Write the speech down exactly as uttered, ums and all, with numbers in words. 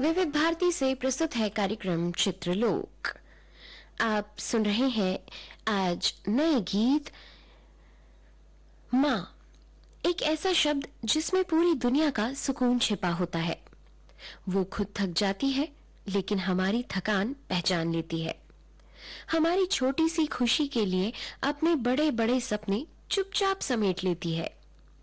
विविध भारती से प्रस्तुत है कार्यक्रम चित्रलोक। आप सुन रहे हैं आज नए गीत माँ, एक ऐसा शब्द जिसमें पूरी दुनिया का सुकून छिपा होता है। वो खुद थक जाती है लेकिन हमारी थकान पहचान लेती है। हमारी छोटी सी खुशी के लिए अपने बड़े बड़े सपने चुपचाप समेट लेती है।